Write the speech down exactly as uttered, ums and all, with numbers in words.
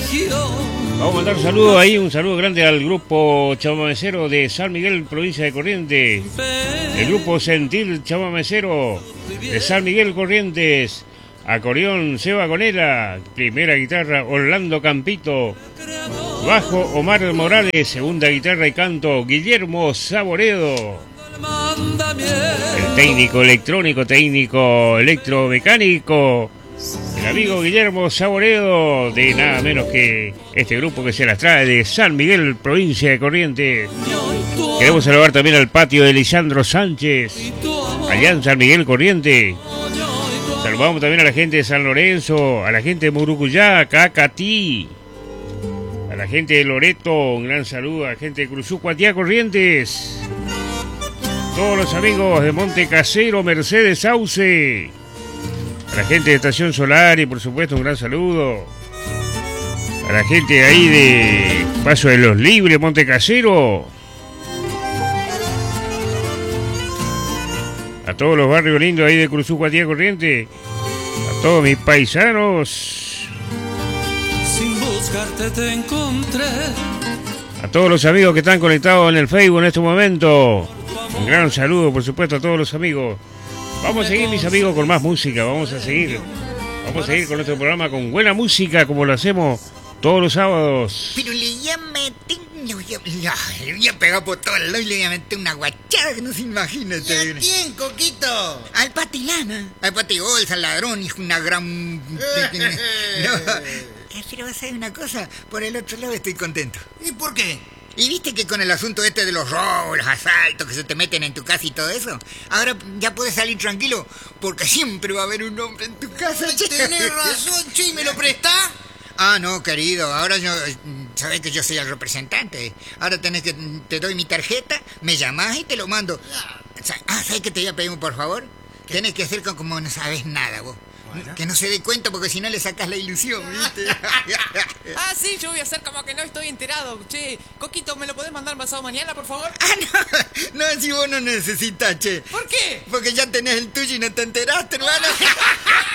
Vamos a mandar un saludo ahí, un saludo grande al grupo chamamecero de San Miguel, provincia de Corrientes. El grupo Sentir Chamamecero de San Miguel, Corrientes. Acordeón Seba Conera, primera guitarra Orlando Campito, bajo Omar Morales, segunda guitarra y canto Guillermo Saboredo. El técnico electrónico, técnico electromecánico, el amigo Guillermo Saboredo, de nada menos que este grupo que se las trae de San Miguel, provincia de Corrientes. Queremos saludar también al patio de Lisandro Sánchez, allá en San Miguel, Corrientes. Saludamos también a la gente de San Lorenzo, a la gente de Murucuyá, Cacatí, a la gente de Loreto, un gran saludo, a la gente de Cruzucuatiá, Corrientes, todos los amigos de Monte Casero, Mercedes Sauce, a la gente de Estación Solar y por supuesto un gran saludo a la gente de ahí de Paso de los Libres, Monte Casero, a todos los barrios lindos ahí de Cruzucuatiá, Corrientes, a todos mis paisanos, sin buscarte te encontré, a todos los amigos que están conectados en el Facebook en este momento. Un gran saludo, por supuesto, a todos los amigos. Vamos a seguir, mis amigos, con más música. Vamos a seguir. Vamos a seguir con nuestro programa con buena música, como lo hacemos todos los sábados. Pero le ya metí, le voy a pegar por todos lados y le voy a meter una guachada que no se imagina. ¿Y a quién, Coquito? Al Patilana. Al Patigolza, al ladrón, hijo, una gran... no. Pero vas a ver una cosa, por el otro lado estoy contento. ¿Y por qué? ¿Y viste que con el asunto este de los robos, los asaltos que se te meten en tu casa y todo eso? Ahora ya puedes salir tranquilo, porque siempre va a haber un hombre en tu casa. Che. Tenés razón, che, ¿y me lo prestás? Ah, no, querido, ahora yo, sabés que yo soy el representante. Ahora tenés que, te doy mi tarjeta, me llamás y te lo mando. Ah, ¿sabés qué te voy a pedir por favor? ¿Qué? Tenés que hacer como no sabés nada vos. Bueno. Que no se dé cuenta porque si no le sacas la ilusión, ¿viste? Ah, sí, yo voy a hacer como que no estoy enterado. Che, Coquito, ¿me lo podés mandar pasado mañana, por favor? Ah, no, no, si vos no necesitas, che. ¿Por qué? Porque ya tenés el tuyo y no te enteraste, hermano.